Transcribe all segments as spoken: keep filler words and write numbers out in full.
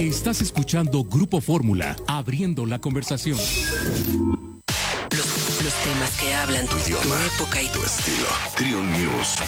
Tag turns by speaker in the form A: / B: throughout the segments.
A: Estás escuchando Grupo Fórmula, abriendo la conversación.
B: Los, los temas que hablan tu idioma, tu época y tu estilo.
C: Trio News.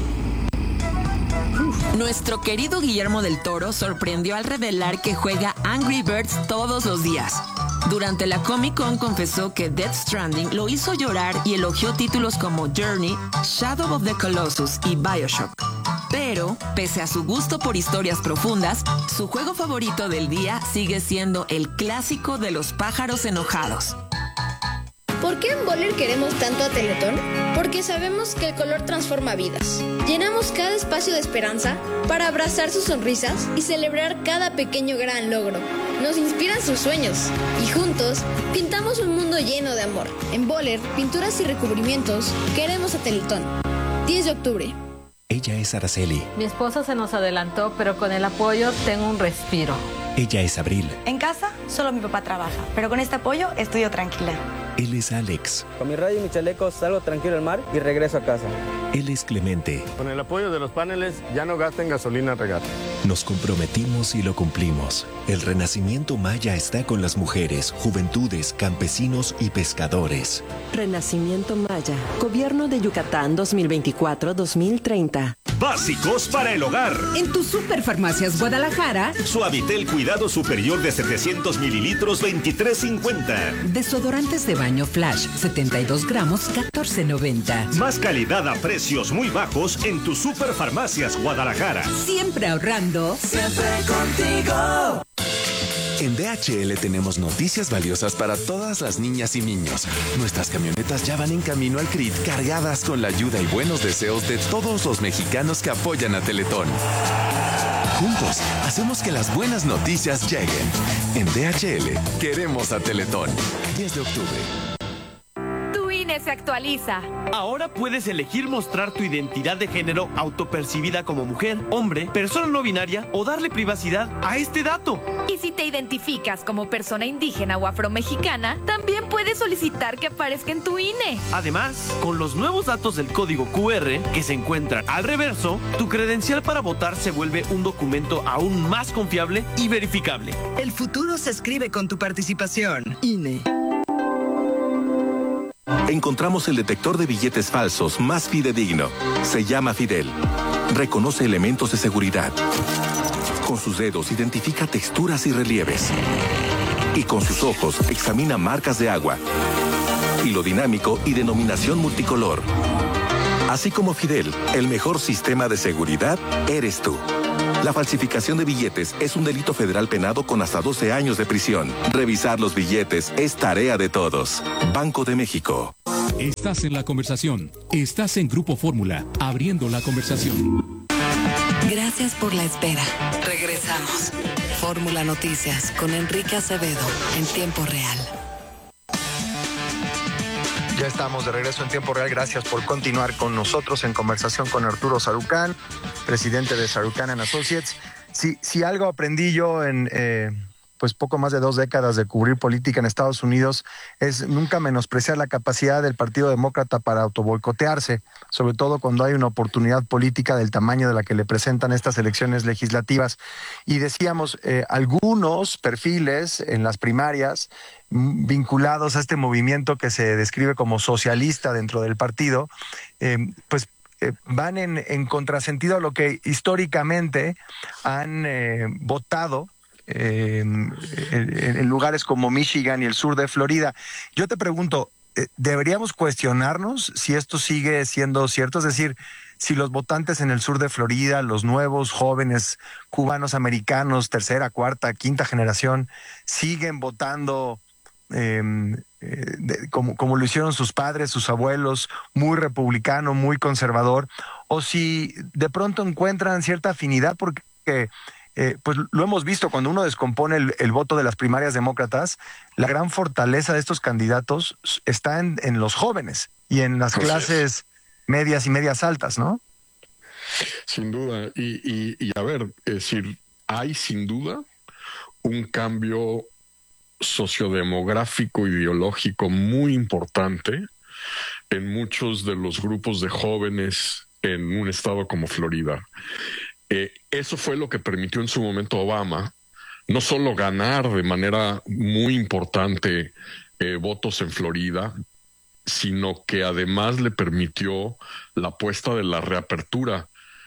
D: Nuestro querido Guillermo del Toro sorprendió al revelar que juega Angry Birds todos los días. Durante la Comic Con confesó que Death Stranding lo hizo llorar y elogió títulos como Journey, Shadow of the Colossus y BioShock. Pero, pese a su gusto por historias profundas, su juego favorito del día sigue siendo el clásico de los pájaros enojados.
E: ¿Por qué en Boller queremos tanto a Teletón? Porque sabemos que el color transforma vidas. Llenamos cada espacio de esperanza para abrazar sus sonrisas y celebrar cada pequeño gran logro. Nos inspiran sus sueños y juntos pintamos un mundo lleno de amor. En Boller, pinturas y recubrimientos, queremos a Teletón. diez de octubre.
F: Ella es Araceli.
G: Mi esposo se nos adelantó, pero con el apoyo tengo un respiro.
F: Ella es Abril.
H: En casa, solo mi papá trabaja, pero con este apoyo estoy yo tranquila.
F: Él es Alex.
I: Con mi radio y mi chaleco salgo tranquilo al mar y regreso a casa.
F: Él es Clemente.
J: Con el apoyo de los paneles ya no gasten gasolina regata.
F: Nos comprometimos y lo cumplimos. El renacimiento maya está con las mujeres, juventudes, campesinos y pescadores.
K: Renacimiento Maya. Gobierno de Yucatán dos mil veinticuatro a dos mil treinta.
L: Básicos para el hogar.
M: En tu Superfarmacias Guadalajara.
L: Suavitel Cuidado Superior de setecientos mililitros, veintitrés cincuenta.
M: Desodorantes de baño Flash, setenta y dos gramos, catorce noventa.
L: Más calidad a precios muy bajos en tu Superfarmacias Guadalajara.
M: Siempre ahorrando.
N: Siempre contigo.
O: En D H L tenemos noticias valiosas para todas las niñas y niños. Nuestras camionetas ya van en camino al C R I T cargadas con la ayuda y buenos deseos de todos los mexicanos que apoyan a Teletón. Juntos, hacemos que las buenas noticias lleguen. En D H L, queremos a Teletón. diez de octubre.
P: Se actualiza.
Q: Ahora puedes elegir mostrar tu identidad de género autopercibida como mujer, hombre, persona no binaria o darle privacidad a este dato.
P: Y si te identificas como persona indígena o afromexicana, también puedes solicitar que aparezca en tu I N E.
Q: Además, con los nuevos datos del código Q R que se encuentran al reverso, tu credencial para votar se vuelve un documento aún más confiable y verificable.
R: El futuro se escribe con tu participación. I N E.
S: Encontramos el detector de billetes falsos más fidedigno. Se llama Fidel. Reconoce elementos de seguridad. Con sus dedos identifica texturas y relieves. Y con sus ojos examina marcas de agua. Hilo dinámico y denominación multicolor. Así como Fidel, el mejor sistema de seguridad eres tú. La falsificación de billetes es un delito federal penado con hasta doce años de prisión. Revisar los billetes es tarea de todos. Banco de México.
A: Estás en la conversación. Estás en Grupo Fórmula, abriendo la conversación.
B: Gracias por la espera. Regresamos. Fórmula Noticias con Enrique Acevedo en tiempo real.
T: Ya estamos de regreso en tiempo real. Gracias por continuar con nosotros en conversación con Arturo Sarucán, presidente de Sarucán and Associates. Si, si algo aprendí yo en eh, pues poco más de dos décadas de cubrir política en Estados Unidos es nunca menospreciar la capacidad del Partido Demócrata para autoboicotearse, sobre todo cuando hay una oportunidad política del tamaño de la que le presentan estas elecciones legislativas. Y decíamos, eh, algunos perfiles en las primarias vinculados a este movimiento que se describe como socialista dentro del partido, eh, pues eh, van en, en contrasentido a lo que históricamente han eh, votado eh, en, en lugares como Michigan y el sur de Florida. Yo te pregunto, eh, ¿deberíamos cuestionarnos si esto sigue siendo cierto? Es decir, si los votantes en el sur de Florida, los nuevos jóvenes cubanos americanos, tercera, cuarta, quinta generación, siguen votando Eh, eh, de, como, como lo hicieron sus padres, sus abuelos, muy republicano, muy conservador, o si de pronto encuentran cierta afinidad, porque eh, pues lo hemos visto cuando uno descompone el, el voto de las primarias demócratas, la gran fortaleza de estos candidatos está en, en los jóvenes y en las clases medias y medias altas, ¿no?
C: Sin duda, y, y, y a ver, es decir, hay sin duda un cambio sociodemográfico, ideológico muy importante en muchos de los grupos de jóvenes en un estado como Florida. Eh, eso fue lo que permitió en su momento Obama no solo ganar de manera muy importante eh, votos en Florida, sino que además le permitió la apuesta de la reapertura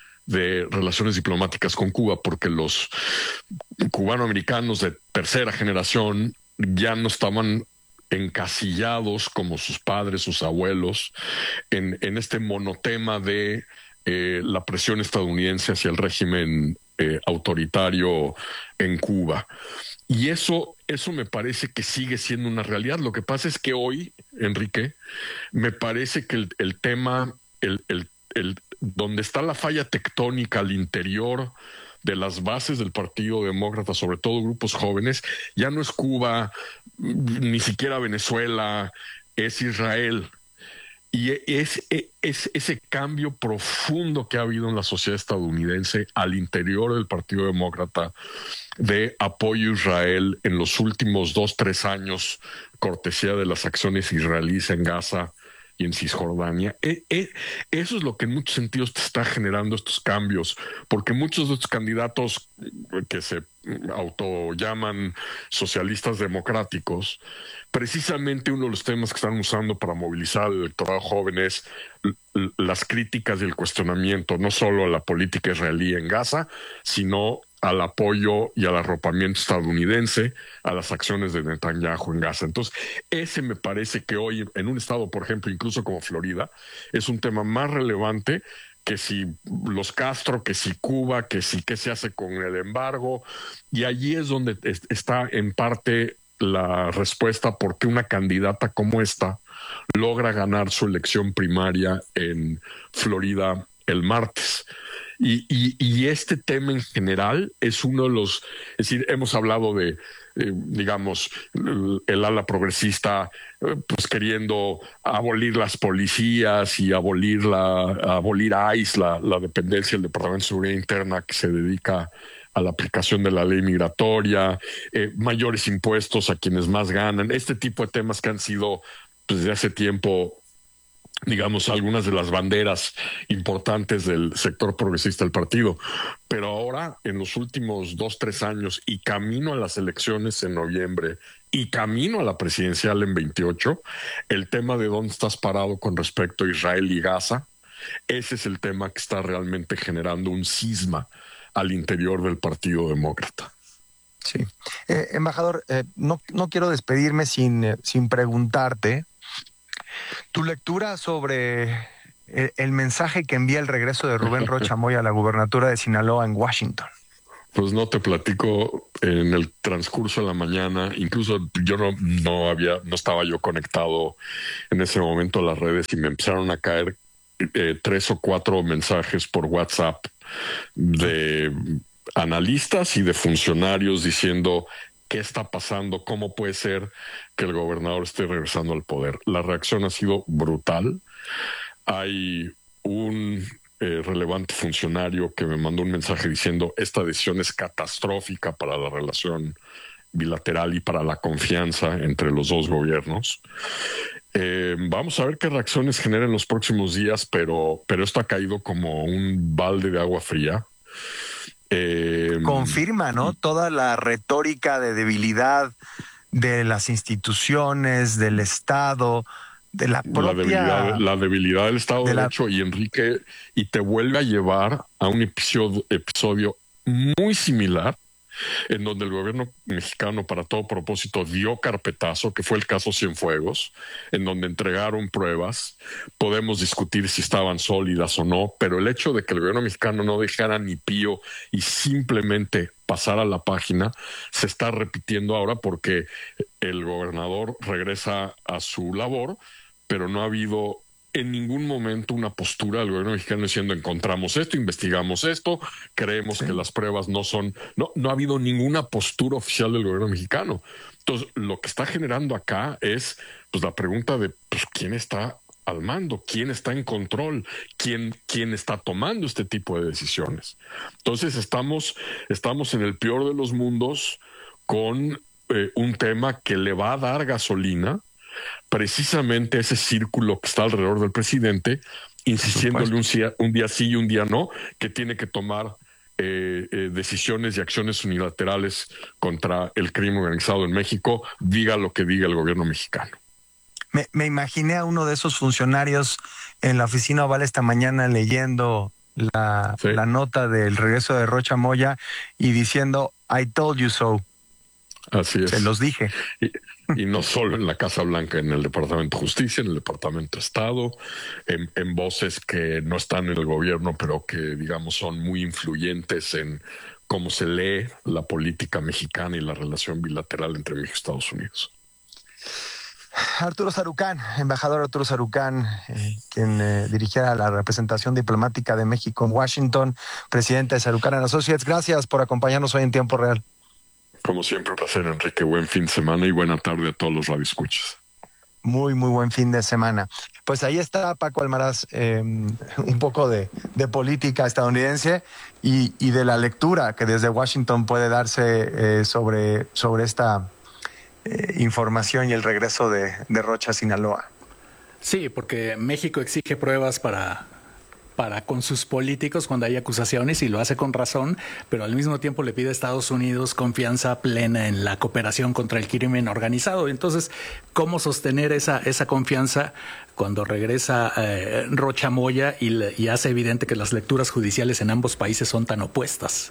C: de relaciones diplomáticas con Cuba, porque los cubanoamericanos de tercera generación ya no estaban encasillados como sus padres, sus abuelos, en, en este monotema de eh, la presión estadounidense hacia el régimen eh, autoritario en Cuba. Y eso, eso me parece que sigue siendo una realidad. Lo que pasa es que hoy, Enrique, me parece que el, el tema, el, el, el, donde está la falla tectónica al interior de las bases del Partido Demócrata, sobre todo grupos jóvenes, ya no es Cuba, ni siquiera Venezuela, es Israel. Y es, es ese cambio profundo que ha habido en la sociedad estadounidense al interior del Partido Demócrata de apoyo a Israel en los últimos dos, tres años, cortesía de las acciones israelíes en Gaza y en Cisjordania. E, e, eso es lo que en muchos sentidos te está generando estos cambios, porque muchos de estos candidatos que se autollaman socialistas democráticos, precisamente uno de los temas que están usando para movilizar al electorado joven es las críticas y el cuestionamiento, no solo a la política israelí en Gaza, sino al apoyo y al arropamiento estadounidense a las acciones de Netanyahu en Gaza. Entonces, ese me parece que hoy en un estado, por ejemplo, incluso como Florida, es un tema más relevante que si los Castro, que si Cuba, que si qué se hace con el embargo. Y allí es donde es, está en parte la respuesta por qué una candidata como esta logra ganar su elección primaria en Florida el martes. Y, y, y este tema en general es uno de los, es decir, hemos hablado de, eh, digamos, el, el ala progresista, eh, pues queriendo abolir las policías y abolir la, abolir a ICE, la, la dependencia del Departamento de Seguridad Interna que se dedica a la aplicación de la ley migratoria, eh, mayores impuestos a quienes más ganan, este tipo de temas que han sido, pues, desde hace tiempo, digamos, algunas de las banderas importantes del sector progresista del partido. Pero ahora, en los últimos dos, tres años, y camino a las elecciones en noviembre, y camino a la presidencial en veintiocho, el tema de dónde estás parado con respecto a Israel y Gaza, ese es el tema que está realmente generando un cisma al interior del Partido Demócrata.
T: Sí. Eh, embajador, eh, no, no quiero despedirme sin, eh, sin preguntarte tu lectura sobre el, el mensaje que envía el regreso de Rubén Rocha Moya a la gubernatura de Sinaloa en Washington.
C: Pues no te platico, en el transcurso de la mañana, incluso yo no, no había, no estaba yo conectado en ese momento a las redes y me empezaron a caer eh, tres o cuatro mensajes por WhatsApp de analistas y de funcionarios diciendo qué está pasando, cómo puede ser que el gobernador esté regresando al poder. La reacción ha sido brutal. Hay un eh, relevante funcionario que me mandó un mensaje diciendo esta decisión es catastrófica para la relación bilateral y para la confianza entre los dos gobiernos. Eh, vamos a ver qué reacciones genera en los próximos días, pero, pero esto ha caído como un balde de agua fría. Eh,
T: Confirma, ¿no? Toda la retórica de debilidad de las instituciones, del Estado, de la propia...
C: La debilidad, la debilidad del Estado de, de Derecho, la... y Enrique, y te vuelve a llevar a un episodio, episodio muy similar, en donde el gobierno mexicano para todo propósito dio carpetazo, que fue el caso Cienfuegos, en donde entregaron pruebas. Podemos discutir si estaban sólidas o no, pero el hecho de que el gobierno mexicano no dejara ni pío y simplemente pasara la página se está repitiendo ahora porque el gobernador regresa a su labor, pero no ha habido en ningún momento una postura del gobierno mexicano diciendo encontramos esto, investigamos esto, creemos sí. que las pruebas no son... No, no ha habido ninguna postura oficial del gobierno mexicano. Entonces, lo que está generando acá es pues la pregunta de pues, quién está al mando, quién está en control, quién, quién está tomando este tipo de decisiones. Entonces, estamos, estamos en el peor de los mundos con eh, un tema que le va a dar gasolina precisamente ese círculo que está alrededor del presidente, insistiéndole un, un día sí y un día no, que tiene que tomar eh, eh, decisiones y acciones unilaterales contra el crimen organizado en México, diga lo que diga el gobierno mexicano.
T: Me, me imaginé a uno de esos funcionarios en la oficina Oval esta mañana leyendo la, sí. la nota del regreso de Rocha Moya y diciendo, I told you so.
C: Así es.
T: Se los dije.
C: Y, y no solo en la Casa Blanca, en el Departamento de Justicia, en el Departamento de Estado, en, en voces que no están en el gobierno, pero que, digamos, son muy influyentes en cómo se lee la política mexicana y la relación bilateral entre México y Estados Unidos.
T: Arturo Sarucán, embajador Arturo Sarucán, eh, quien eh, dirigía la representación diplomática de México en Washington, presidente de Sarucán and Associates. Gracias por acompañarnos hoy en Tiempo Real.
C: Como siempre, un placer, Enrique. Buen fin de semana y buena tarde a todos los radioescuchas.
T: Muy, muy buen fin de semana. Pues ahí está Paco Almaraz, eh, un poco de, de política estadounidense y, y de la lectura que desde Washington puede darse eh, sobre, sobre esta eh, información y el regreso de, de Rocha a Sinaloa.
U: Sí, porque México exige pruebas para... para con sus políticos cuando hay acusaciones y lo hace con razón, pero al mismo tiempo le pide a Estados Unidos confianza plena en la cooperación contra el crimen organizado. Entonces, ¿cómo sostener esa, esa confianza cuando regresa eh, Rocha Moya y, le, y hace evidente que las lecturas judiciales en ambos países son tan opuestas?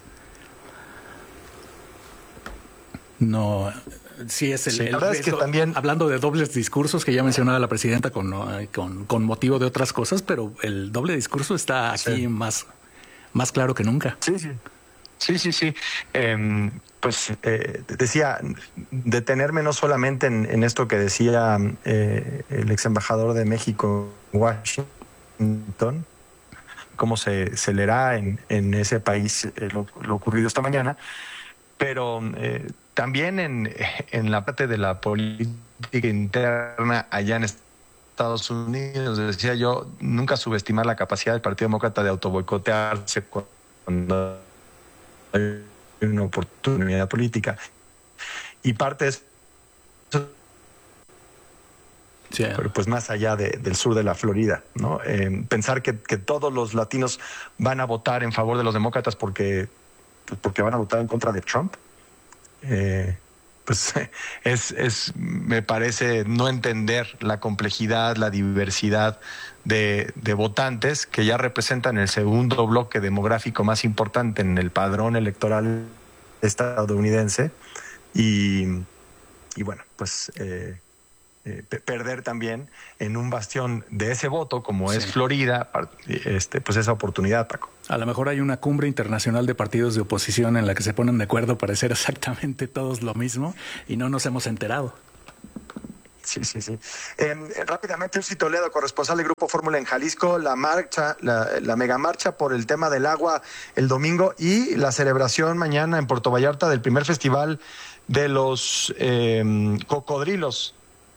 U: No... Sí, es el,
T: sí,
U: el
T: la verdad es que también
U: hablando de dobles discursos que ya mencionaba la presidenta con, con, con motivo de otras cosas, pero el doble discurso está aquí sí. más, más claro que nunca.
T: Sí, sí, sí, sí, sí. Eh, pues eh, decía, detenerme no solamente en, en esto que decía eh, el ex embajador de México en Washington, cómo se, se leerá en, en ese país eh, lo, lo ocurrido esta mañana, pero eh, también en, en la parte de la política interna allá en Estados Unidos, decía yo, nunca subestimar la capacidad del Partido Demócrata de autoboicotearse cuando hay una oportunidad política. Y parte de eso, sí. pero pues más allá de, del sur de la Florida, ¿no? Eh, pensar que, que todos los latinos van a votar en favor de los demócratas porque, porque van a votar en contra de Trump. Eh, pues es, es, me parece no entender la complejidad, la diversidad de, de votantes que ya representan el segundo bloque demográfico más importante en el padrón electoral estadounidense y, y bueno, pues eh, eh, perder también en un bastión de ese voto como sí. es Florida, este, pues esa oportunidad, Paco.
U: A lo mejor hay una cumbre internacional de partidos de oposición en la que se ponen de acuerdo para hacer exactamente todos lo mismo y no nos hemos enterado.
T: Sí, sí, sí. Eh, rápidamente, Uzi Toledo, corresponsal del Grupo Fórmula en Jalisco, la marcha, la, la megamarcha por el tema del agua el domingo y la celebración mañana en Puerto Vallarta del primer festival de los eh, cocodrilos.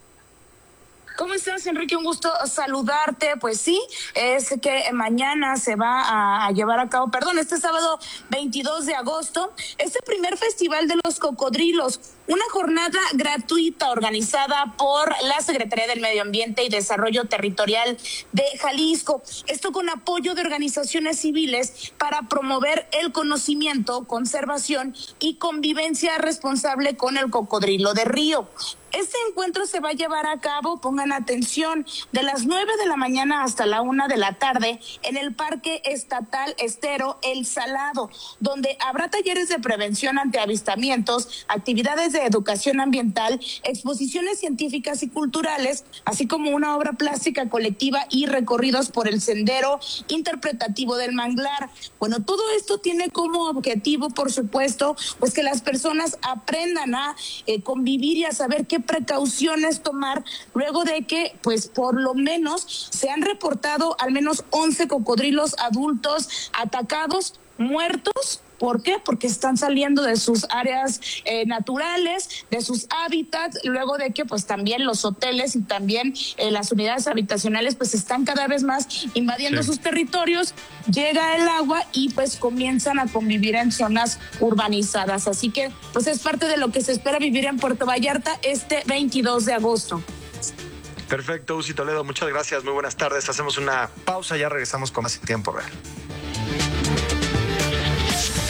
V: ¿Cómo estás, Enrique? Un gusto saludarte. Pues sí, es que mañana se va a llevar a cabo, perdón, este sábado veintidós de agosto, este primer festival de los cocodrilos, una jornada gratuita organizada por la Secretaría del Medio Ambiente y Desarrollo Territorial de Jalisco. Esto con apoyo de organizaciones civiles para promover el conocimiento, conservación y convivencia responsable con el cocodrilo de río. Este encuentro se va a llevar a cabo, pongan atención, de las nueve de la mañana hasta la una de la tarde en el Parque Estatal Estero El Salado, donde habrá talleres de prevención ante avistamientos, actividades de educación ambiental, exposiciones científicas y culturales, así como una obra plástica colectiva y recorridos por el sendero interpretativo del manglar. Bueno, todo esto tiene como objetivo, por supuesto, pues que las personas aprendan a eh, convivir y a saber qué precauciones tomar luego de que, pues, por lo menos se han reportado al menos once cocodrilos adultos atacados, muertos. ¿Por qué? Porque están saliendo de sus áreas eh, naturales, de sus hábitats, luego de que pues también los hoteles y también eh, las unidades habitacionales pues están cada vez más invadiendo sí. sus territorios, llega el agua y pues comienzan a convivir en zonas urbanizadas. Así que pues es parte de lo que se espera vivir en Puerto Vallarta este veintidós de agosto.
T: Perfecto, Uzi Toledo, muchas gracias, muy buenas tardes. Hacemos una pausa, ya regresamos con más Tiempo Real.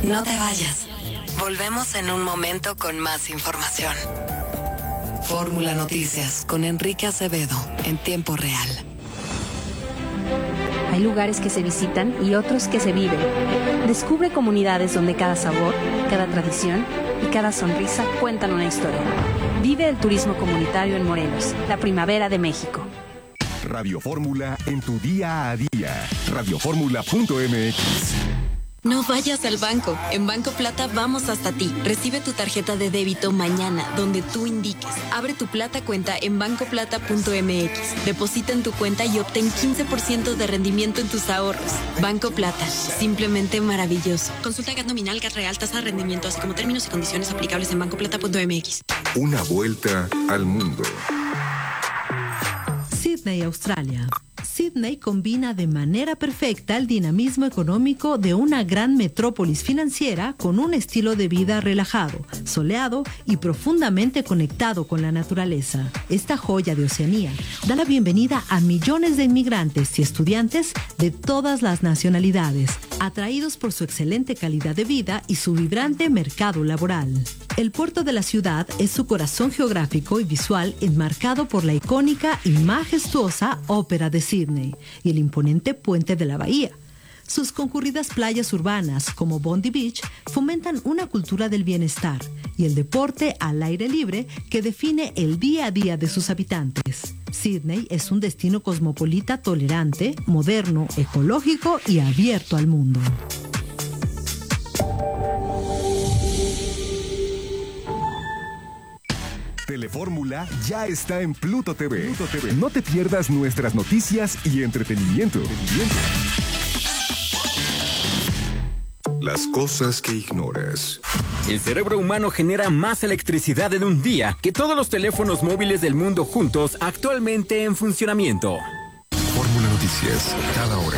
B: No te vayas. Volvemos en un momento con más información. Fórmula Noticias con Enrique Acevedo en tiempo real.
D: Hay lugares que se visitan y otros que se viven. Descubre comunidades donde cada sabor, cada tradición y cada sonrisa cuentan una historia. Vive el turismo comunitario en Morelos, la primavera de México.
E: Radio Fórmula en tu día a día. radio fórmula punto m x.
W: No vayas al banco. En Banco Plata vamos hasta ti. Recibe tu tarjeta de débito mañana, donde tú indiques. Abre tu Plata cuenta en banco plata punto m x. Deposita en tu cuenta y obtén quince por ciento de rendimiento en tus ahorros. Banco Plata. Simplemente maravilloso. Consulta G A T nominal, G A T real, tasa de rendimiento, así como términos y condiciones aplicables en banco plata punto m x.
E: Una vuelta al mundo.
X: Sydney, Australia. Sydney combina de manera perfecta el dinamismo económico de una gran metrópolis financiera con un estilo de vida relajado, soleado y profundamente conectado con la naturaleza. Esta joya de Oceanía da la bienvenida a millones de inmigrantes y estudiantes de todas las nacionalidades, atraídos por su excelente calidad de vida y su vibrante mercado laboral. El puerto de la ciudad es su corazón geográfico y visual, enmarcado por la icónica y majestuosa Ópera de Sydney y el imponente puente de la bahía. Sus concurridas playas urbanas, como Bondi Beach, fomentan una cultura del bienestar y el deporte al aire libre que define el día a día de sus habitantes. Sydney es un destino cosmopolita tolerante, moderno, ecológico y abierto al mundo.
E: Telefórmula ya está en Pluto T V. Pluto T V. No te pierdas nuestras noticias y entretenimiento. Las cosas que ignoras.
Y: El cerebro humano genera más electricidad en un día que todos los teléfonos móviles del mundo juntos actualmente en funcionamiento.
E: Fórmula Noticias, cada hora.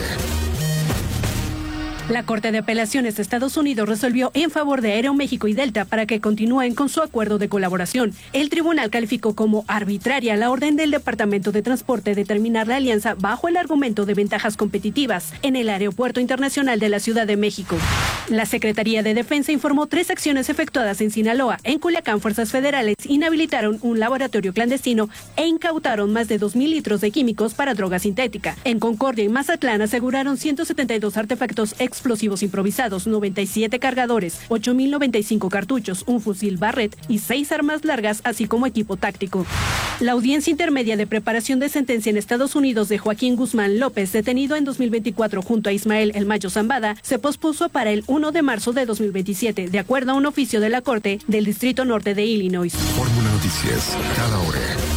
Z: La Corte de Apelaciones de Estados Unidos resolvió en favor de Aeroméxico y Delta para que continúen con su acuerdo de colaboración. El tribunal calificó como arbitraria la orden del Departamento de Transporte de terminar la alianza bajo el argumento de ventajas competitivas en el Aeropuerto Internacional de la Ciudad de México. La Secretaría de Defensa informó tres acciones efectuadas en Sinaloa. En Culiacán, fuerzas federales inhabilitaron un laboratorio clandestino e incautaron más de dos mil litros de químicos para droga sintética. En Concordia y Mazatlán aseguraron ciento setenta y dos artefactos explosivos improvisados, noventa y siete cargadores, ocho mil noventa y cinco cartuchos, un fusil Barrett y seis armas largas, así como equipo táctico. La audiencia intermedia de preparación de sentencia en Estados Unidos de Joaquín Guzmán López, detenido en dos mil veinticuatro junto a Ismael El Mayo Zambada, se pospuso para el primero de marzo de dos mil veintisiete, de acuerdo a un oficio de la Corte del Distrito Norte de Illinois.
E: Fórmula Noticias, cada hora.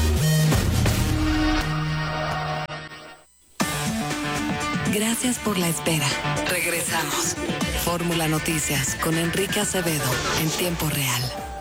B: Gracias por la espera. Regresamos. Fórmula Noticias con Enrique Acevedo en tiempo real.